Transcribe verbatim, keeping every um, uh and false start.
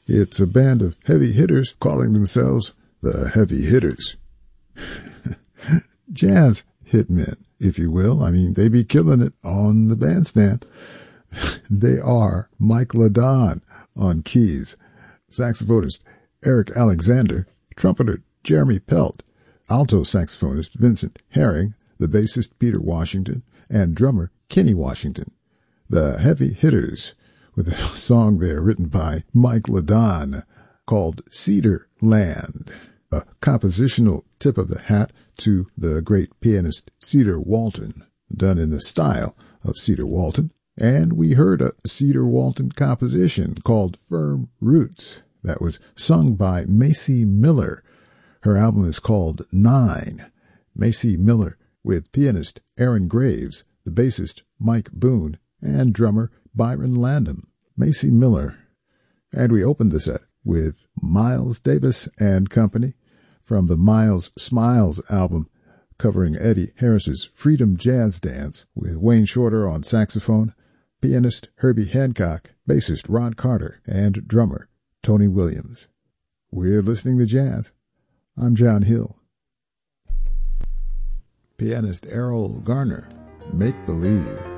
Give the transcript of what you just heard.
It's a band of heavy hitters calling themselves the Heavy Hitters. Jazz hitmen, if you will. I mean, they be killing it on the bandstand. They are Mike LaDon on keys, saxophonist Eric Alexander, trumpeter Jeremy Pelt, alto saxophonist Vincent Herring, the bassist Peter Washington, and drummer Kenny Washington. The Heavy Hitters, with a song there written by Mike LaDon called Cedar Land, a compositional tip of the hat to the great pianist Cedar Walton, done in the style of Cedar Walton. And we heard a Cedar Walton composition called Firm Roots that was sung by Macy Miller. Her album is called Nine. Macy Miller with pianist Aaron Graves, the bassist Mike Boone, and drummer Byron Landham. Macy Miller. And we opened the set with Miles Davis and Company from the Miles Smiles album, covering Eddie Harris's Freedom Jazz Dance, with Wayne Shorter on saxophone, pianist Herbie Hancock, bassist Ron Carter, and drummer Tony Williams. We're listening to jazz. I'm John Hill. Pianist Errol Garner, Make Believe.